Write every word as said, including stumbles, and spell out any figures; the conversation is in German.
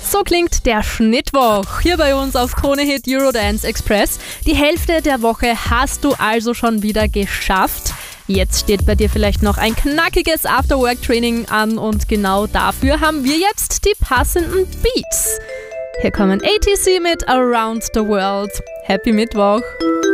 So klingt der Schnittwoch hier bei uns auf Krone Hit Eurodance Express. Die Hälfte der Woche hast du also schon wieder geschafft. Jetzt steht bei dir vielleicht noch ein knackiges Afterwork-Training an und genau dafür haben wir jetzt die passenden Beats. Hier kommen A T C mit Around the World. Happy Mittwoch!